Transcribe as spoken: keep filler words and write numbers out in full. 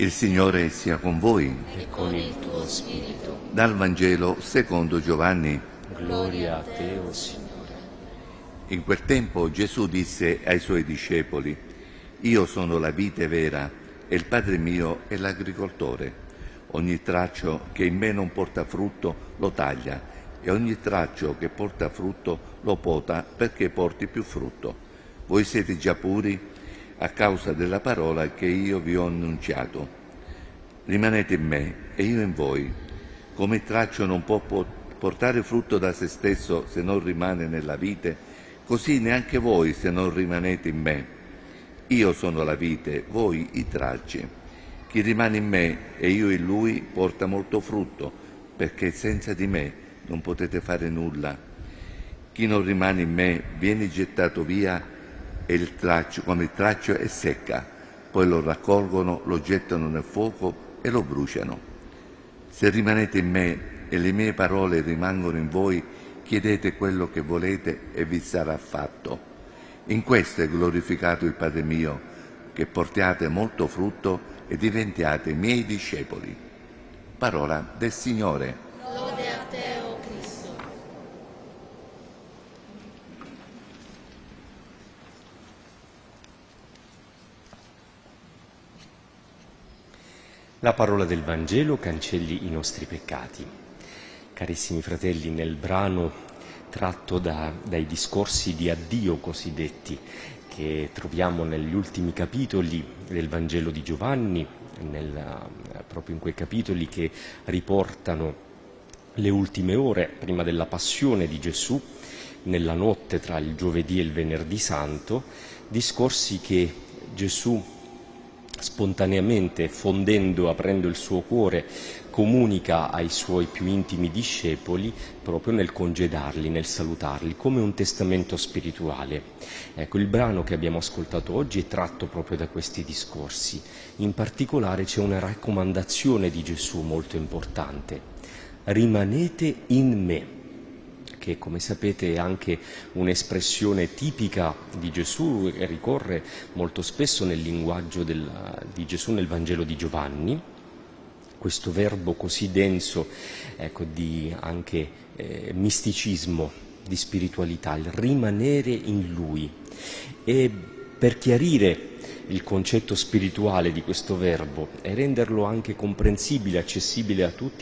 Il Signore sia con voi. E con il tuo spirito. Dal Vangelo secondo Giovanni. Gloria a te, o Signore. In quel tempo Gesù disse ai suoi discepoli: Io sono la vite vera e il Padre mio è l'agricoltore. Ogni traccio che in me non porta frutto lo taglia e ogni traccio che porta frutto lo pota perché porti più frutto. Voi siete già puri a causa della parola che io vi ho annunciato. Rimanete in me e io in voi. Come il traccio non può portare frutto da se stesso se non rimane nella vite, così neanche voi se non rimanete in me. Io sono la vite, voi i tralci. Chi rimane in me e io in lui porta molto frutto, perché senza di me non potete fare nulla. Chi non rimane in me viene gettato via e il traccio, come il traccio è secca, poi lo raccolgono, lo gettano nel fuoco e lo bruciano. Se rimanete in me e le mie parole rimangono in voi, chiedete quello che volete e vi sarà fatto. In questo è glorificato il Padre mio, che portiate molto frutto e diventiate miei discepoli. Parola del Signore. Lode a te, o Cristo. La parola del Vangelo cancelli i nostri peccati. Carissimi fratelli, nel brano tratto da, dai discorsi di addio cosiddetti che troviamo negli ultimi capitoli del Vangelo di Giovanni, nel, proprio in quei capitoli che riportano le ultime ore prima della passione di Gesù, nella notte tra il giovedì e il venerdì santo, discorsi che Gesù spontaneamente, fondendo, aprendo il suo cuore, comunica ai suoi più intimi discepoli proprio nel congedarli, nel salutarli, come un testamento spirituale. Ecco, il brano che abbiamo ascoltato oggi è tratto proprio da questi discorsi. In particolare c'è una raccomandazione di Gesù molto importante: rimanete in me, che come sapete è anche un'espressione tipica di Gesù e ricorre molto spesso nel linguaggio del, di Gesù nel Vangelo di Giovanni, questo verbo così denso, ecco, di anche eh, misticismo, di spiritualità, il rimanere in Lui. E per chiarire il concetto spirituale di questo verbo e renderlo anche comprensibile, accessibile a tutti,